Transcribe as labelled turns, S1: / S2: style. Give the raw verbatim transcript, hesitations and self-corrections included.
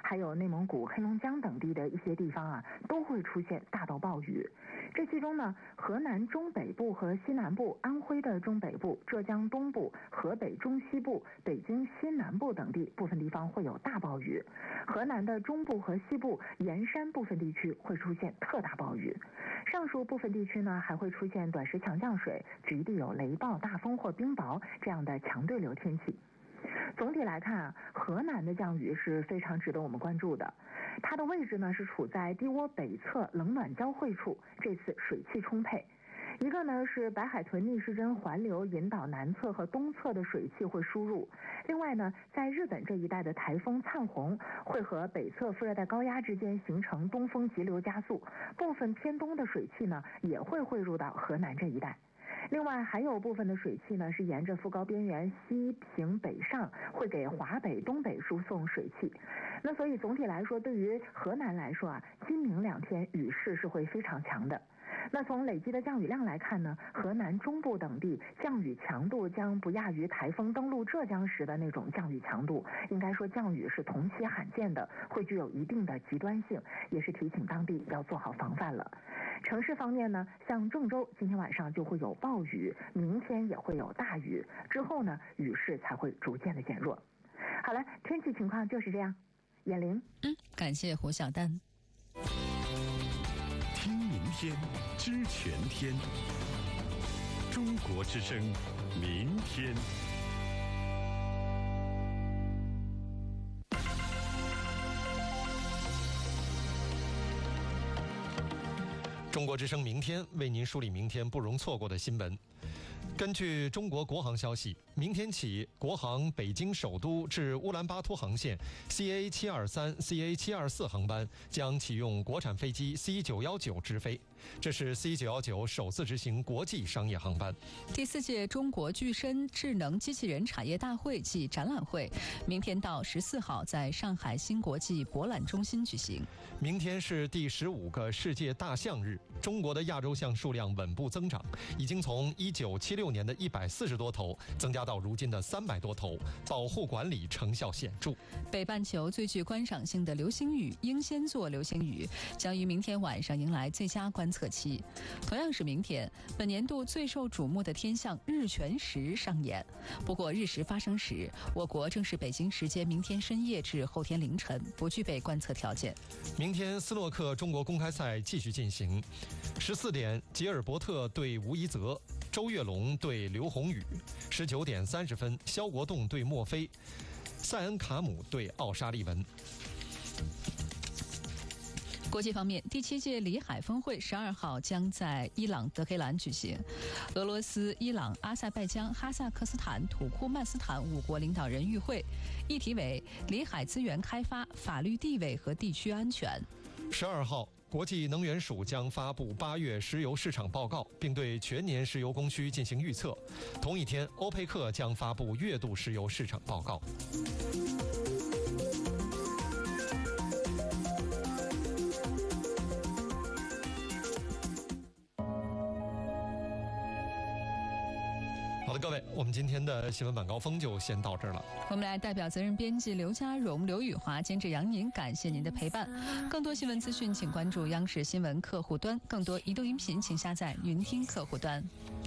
S1: 还有内蒙古、黑龙江等地的一些地方啊，都会出现大到暴雨。这其中呢，河南中北部和西南部、安徽的中北部、浙江东部、河北中西部、北京西南部等地部分地方会有大暴雨。河南的中部和西部、盐山部分地区会出现特大暴雨。上述部分地区呢，还会出现短时强降水，局地有雷暴、大风或冰雹这样的强对流天气。总体来看啊，河南的降雨是非常值得我们关注的。它的位置呢是处在低涡北侧冷暖交汇处，这次水汽充沛。一个呢是白海豚逆时针环流引导南侧和东侧的水汽会输入，另外呢，在日本这一带的台风灿红会和北侧副热带高压之间形成东风急流加速，部分偏东的水汽呢也会汇入到河南这一带。另外还有部分的水汽呢是沿着副高边缘西平北上，会给华北、东北输送水汽。那所以总体来说，对于河南来说啊，今明两天雨势是会非常强的。那从累积的降雨量来看呢，河南中部等地降雨强度将不亚于台风登陆浙江时的那种降雨强度，应该说降雨是同期罕见的，会具有一定的极端性，也是提醒当地要做好防范了。城市方面呢，像郑州今天晚上就会有暴雨，明天也会有大雨，之后呢雨势才会逐渐的减弱。好了，天气情况就是这样。眼玲，
S2: 嗯，感谢胡小丹。
S3: 听明天，知全天。中国之声，明天。
S4: 中国之声明天为您梳理明天不容错过的新闻。根据中国国航消息，明天起，国航北京首都至乌兰巴托航线 C A 七二三、C A 七二四 航班将启用国产飞机 C 九一九直飞，这是 C 九一九首次执行国际商业航班。
S2: 第四届中国具身智能机器人产业大会暨展览会，明天到十四号在上海新国际博览中心举行。
S4: 明天是第十五个世界大象日，中国的亚洲象数量稳步增长，已经从一九七六年的一百四十多头增加到如今的三百多头，保护管理成效显著。
S2: 北半球最具观赏性的流星雨英仙座流星雨将于明天晚上迎来最佳观测期。同样是明天，本年度最受瞩目的天象日全食上演。不过日食发生时，我国正是北京时间明天深夜至后天凌晨，不具备观测条件。
S4: 明天斯诺克中国公开赛继续进行，十四点吉尔伯特对吴一泽，周跃龙对刘宏宇，十九点三十分肖国栋对墨菲，塞恩卡姆对奥沙利文。
S2: 国际方面，第七届里海峰会十二号将在伊朗德黑兰举行，俄罗斯、伊朗、阿塞拜疆、哈萨克斯坦、土库曼斯坦五国领导人与会，议题为里海资源开发、法律地位和地区安全。
S4: 十二号，国际能源署将发布八月石油市场报告，并对全年石油供需进行预测。同一天，欧佩克将发布月度石油市场报告。好的，各位，我们今天的新闻晚高峰就先到这儿了。
S2: 我们来代表责任编辑刘家荣、刘宇华，监制杨宁，感谢您的陪伴。更多新闻资讯，请关注央视新闻客户端；更多移动音频，请下载云听客户端。